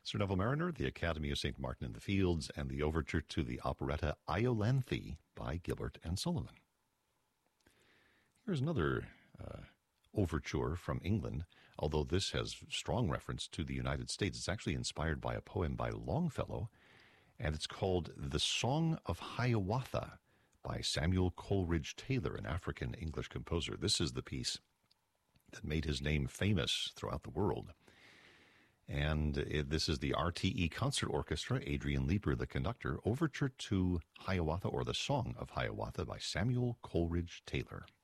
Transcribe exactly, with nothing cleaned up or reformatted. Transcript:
Sir Neville Mariner, the Academy of Saint Martin in the Fields, and the overture to the operetta Iolanthe by Gilbert and Sullivan. Here's another uh, overture from England, although this has strong reference to the United States. It's actually inspired by a poem by Longfellow, and it's called The Song of Hiawatha by Samuel Coleridge Taylor, an African-English composer. This is the piece that made his name famous throughout the world. And it, this is the R T E Concert Orchestra, Adrian Leeper, the conductor, overture to Hiawatha, or The Song of Hiawatha by Samuel Coleridge Taylor.